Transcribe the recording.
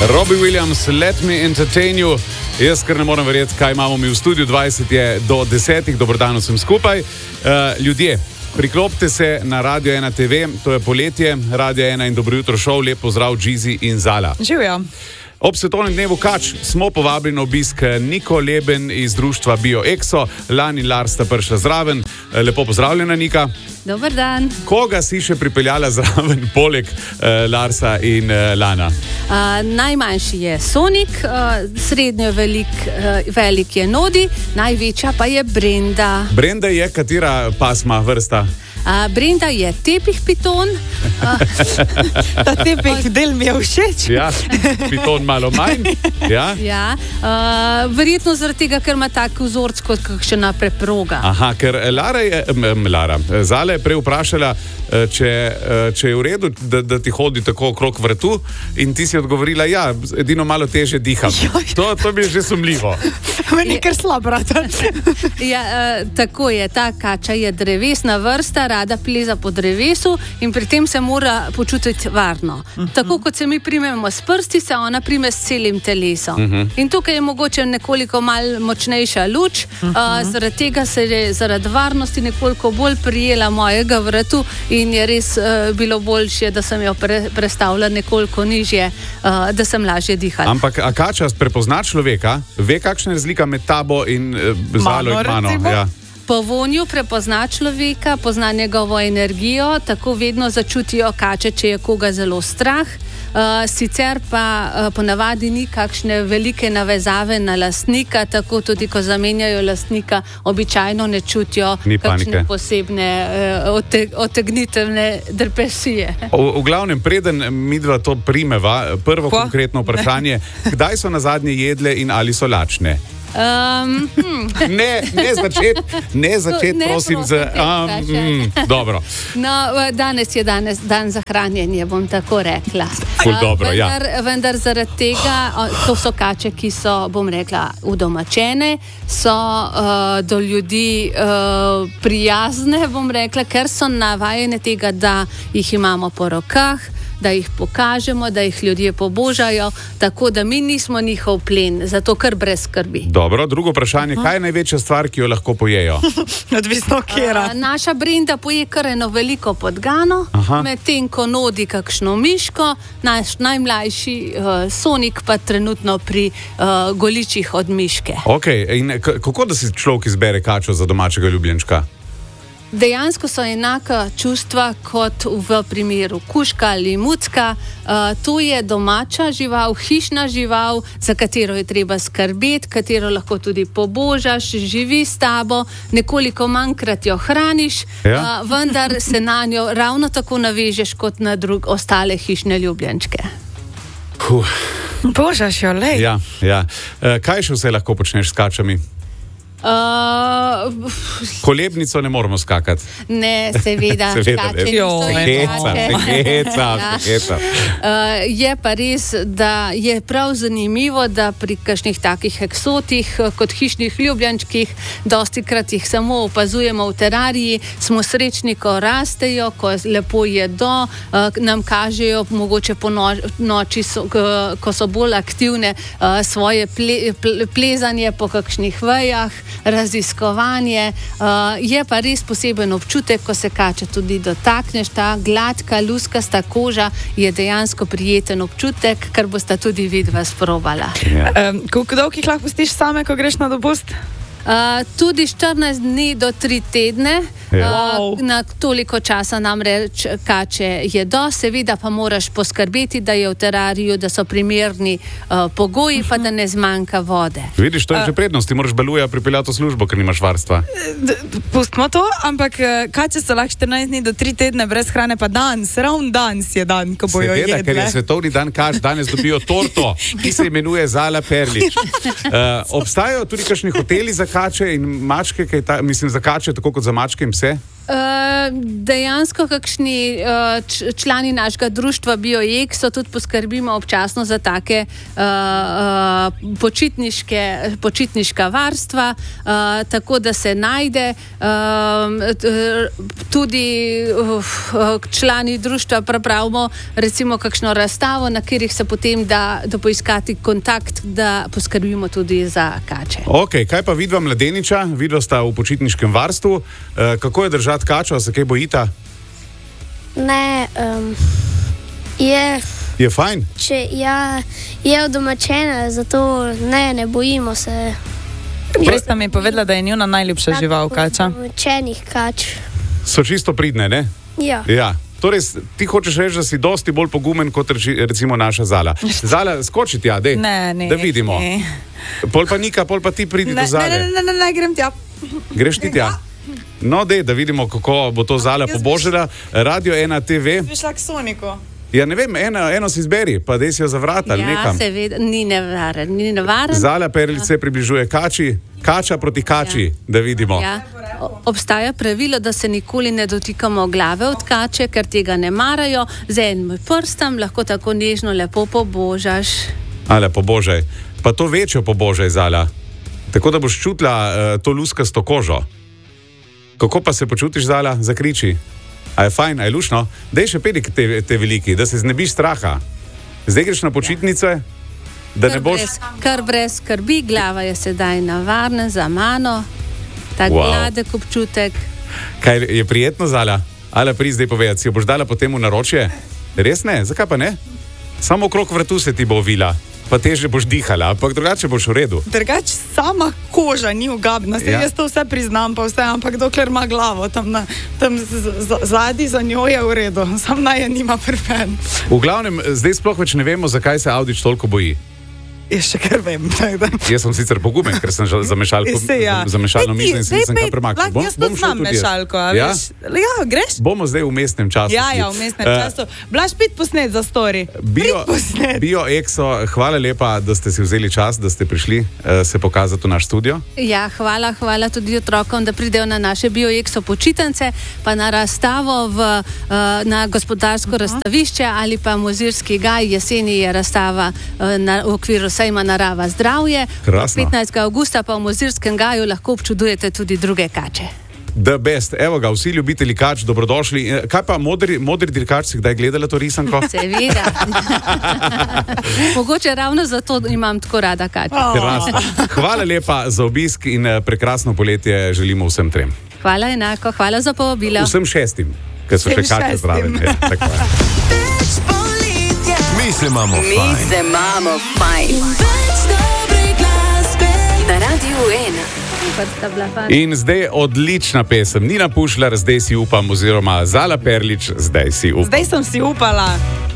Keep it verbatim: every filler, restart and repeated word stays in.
Robbie Williams, Let Me Entertain You. Jaz kar ne morem verjeti, kaj imamo mi v studiu. dvajset je do desetih, dober dan vsem skupaj. Uh, ljudje, priklopite se na Radio ena te ve, to je poletje, Radio ena in Dobro jutro šov, lep pozdrav Džizi in Zala. Živijo. Ob svetovnem dnevu kač smo povabili na obisk Niko Leben iz društva BioExo. Lan in Lars sta prišla zraven. Lepo pozdravljena, Nika. Dober dan. Koga si še pripeljala zraven, poleg uh, Larsa in uh, Lana? Uh, najmanjši je Sonik, uh, srednjo velik, uh, velik je Nodi, največja pa je Brenda. Brenda je katera pasma, vrsta? Uh, Brenda je tepih piton. Uh, Ta tepih del mi je všeč. Ja, piton malo manj. Ja. Ja, uh, verjetno zaradi tega, ker ima tak vzorc kot kakšna preproga. Aha, ker Lara je, m, Lara, Zala je prej vprašala, če, če je v redu, da, da ti hodi tako okrog vratu, in ti si odgovorila, ja, edino malo teže diham. To, to mi je že sumljivo. Meni je kar slab, brata. Ja, uh, tako je, ta kača je drevesna vrsta, rada pleza po drevesu in pri tem se mora počutiti varno. Uh-huh. Tako kot se mi primemo s prsti, se ona prime s celim telesom. Uh-huh. In tukaj je mogoče nekoliko mal močnejša luč, uh-huh. uh, zaradi tega se je zaradi varnosti nekoliko bolj prijela mojega vratu in je res uh, bilo boljše, da sem jo pre, prestavila nekoliko nižje, uh, da sem lažje dihala. Ampak a kača prepozna človeka? Ve, kakšna je razlika med tabo in uh, Zalo in mano? Ja. Po vonju prepozna človeka, pozna njegovo energijo, tako vedno začutijo kače, če je koga zelo strah. Uh, sicer pa uh, ponavadi ni kakšne velike navezave na lastnika, tako tudi ko zamenjajo lastnika, običajno ne čutijo kakšne posebne uh, ote, otegnitevne depresije. V, v glavnem, preden midva to primeva, prvo Ko? konkretno vprašanje, kdaj so nazadnje jedle in ali so lačne? Um, hm. Ne, ne začet, ne začet, ne, prosim, z um, mm, dobro. No, danes je danes dan za hranjenje, bom tako rekla. Ful dobro, uh, vendar, ja. vendar zaradi tega, to so kače, ki so, bom rekla, udomačene, so uh, do ljudi uh, prijazne, bom rekla, ker so navajene tega, da jih imamo po rokah, da jih pokažemo, da jih ljudje pobožajo, tako da mi nismo njihov plen, zato kar brez skrbi. Dobro, drugo vprašanje, kaj je največja stvar, ki jo lahko pojejo? Odvisno kjera. Uh, naša Brenda poje kar eno veliko podgano, medtem ko Nodi kakšno miško, naš najmlajši uh, Sonik pa trenutno pri uh, goličih od miške. Ok, in kako da si človek izbere kačo za domačega ljubljenčka? Dejansko so enaka čustva kot v primeru kužka ali mucka. Uh, to je domača žival, hišna žival, za katero je treba skrbeti, katero lahko tudi pobožaš, živi s tabo, nekoliko manjkrat jo hraniš, ja. uh, vendar se na njo ravno tako navežeš kot na drug, ostale hišne ljubljenčke. Huh. Božaš jo, lej. Ja, ja. Uh, kaj še vse lahko počneš s kačami? Uh, Kolebnico ne moramo skakati. Ne, seveda. seveda kače, heca, heca, heca. Uh, je pa res, da je prav zanimivo, da pri kakšnih takih eksotih, kot hišnih ljubljenčkih, dosti krat jih samo opazujemo v terariji, smo srečni, ko rastejo, ko lepo jedo, uh, nam kažejo mogoče po no, noči, so, k, ko so bolj aktivne, uh, svoje ple, ple, plezanje po kakšnih vejah, raziskovanje. Uh, je pa res poseben občutek, ko se kače tudi dotakneš, ta gladka, luskasta koža je dejansko prijeten občutek, kar bosta tudi vidva sprobala. Um, koliko dolg jih lahko pustiš same, ko greš na dopust? Uh, tudi štirinajst dni do tri tedne, ja. uh, na toliko časa namreč kače jedo, seveda pa moraš poskrbeti, da je v terariju, da so primerni uh, pogoji, uh-huh. pa da ne zmanjka vode. Vidiš, to je že prednost, ti moraš Beluja pripeljati v službo, ker nimaš varstva. Pustimo to, ampak kače so lahko štirinajst dni do tri tedne brez hrane, pa dan, ravn dan je dan, ko bojo Seveda, jedle. Ker je svetovni dan kač, danes dobijo torto, ki se imenuje Zala Perlič. Uh, obstajajo tudi kakšni hoteli za kače in mačke, kaj ta, mislim za kače, tako kot za mačke in pse? Uh, dejansko, kakšni uh, č, člani našega društva BioEk so tudi poskrbimo občasno za take uh, uh, počitniške, počitniška varstva, uh, tako da se najde. Uh, tudi uh, člani društva pripravimo recimo kakšno razstavo, na katerih se potem da, da poiskati kontakt, da poskrbimo tudi za kače. Ok, kaj pa vidva mladeniča? Vidva sta v počitniškem varstvu. Uh, kako je držati kačo, se kaj bojita? Ne, um, je, Je fajn? če ja, je odomačena, zato ne, ne bojimo se. Prej sta mi povedala, da je njuna najljubša žival kača. Odomačenih kač. So čisto pridne, ne? Ja. Ja. Torej, ti hočeš reči, da si dosti bolj pogumen kot reči, recimo naša Zala. Zala, skoči tja, dej, Ne, ne. da vidimo. Ne, Pol pa Nika, pol pa ti pridi ne, do Zale. ne, ne, ne, ne, grem tja. Greš ti tja? No, dej, da vidimo, kako bo to Zala pobožila. Radio ena te ve. Bi šla k Soniku. Ja, ne vem, eno, eno si izberi, pa dej si jo zavrata ali Ja, nekam. seveda, ni nevaren, ni nevaren. Zala Perlič se približuje kači, kača proti kači, Ja. da vidimo. Ja. O- Obstaja pravilo, da se nikoli ne dotikamo glave od kače, ker tega ne marajo. Z enim prstom lahko tako nežno lepo pobožaš. Ale, pobožaj. Pa to večjo pobožaj, Zala. Tako da boš čutila uh, to luskasto kožo. Kako pa se počutiš, Zala? Zakriči. A je fajn, a je lušno? Dej še pedi k te, te veliki, da se znebiš straha. Zdaj greš na počitnice, da ne Kar boš... brez, kar brez skrbi, glava je sedaj na varnem za mano. Tak Wow. gladek občutek. Kaj je prijetno, Zala? Ale, pri zdaj povedati, si jo boš dala potem v naročje? Res ne? Zakaj pa ne? Samo okrog vratu se ti bo ovila, pa teže boš dihala, ampak drugače boš v redu. Drugač sama koža ni ugabna, se Ja. jaz to vse priznam, pa vse, ampak dokler ima glavo tam, na, tam z- z- zadnji za njo je v redu, sam naj je nima prven. V glavnem, zdaj sploh več ne vemo, zakaj se Avdić toliko boji. Jaz še kar vem. tako da- Jaz sem sicer pogumen, ker sem žal- za mešalko, Se, ja. za mešalno Daj ti, mizo in se zdaj nisem pej, kaj premaknil. lahko jaz tudi šel znam tudi jaz. mešalko, a Ja? veš? Ja, greš? Bomo zdaj v mestnem času. Ja, šli. ja, v mestnem Eh, času. Blaž, pit posnet za story. Bio, Prid posnet. Bio Exo, hvala lepa, da ste si vzeli čas, da ste prišli uh, se pokazati v naš studio. Ja, hvala, hvala tudi otrokom, da pridejo na naše BioEkso počitnice, pa na razstavo v, uh, na gospodarsko razstavišče ali pa Mozirski gaj. Jeseni je razstava uh, na, v okviru sejma Narava zdravje. Krasno. petnajstega avgusta pa v Mozirskem gaju lahko občudujete tudi druge kače. The best, evo ga, vsi ljubitelji kač, dobrodošli. Eh, Kaj pa modri, modri dirkač, si kdaj gledala to risanko? Seveda. Mogoče ravno zato imam tako rada kače. Krasno. Hvala lepa za obisk in eh, prekrasno poletje želimo vsem trem. Hvala enako, hvala za povabilo. Vsem šestim, ker so še Vsem kače šestim. zraven. Ja, tako je. Mi se imamo Mi fajn. se imamo fajn. Na Radiu ena. Sta bila fajn. In zdaj odlična pesem. Nina Pušlar, zdaj si upam, oziroma Zala Perlič, zdaj si upam. Zdaj sem si upala.